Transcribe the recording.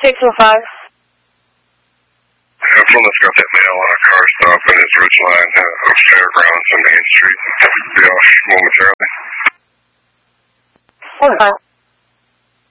605. Someone's got that mail on a car stop in his Ridgeline Fairgrounds on Main Street. Be off momentarily. 1-5.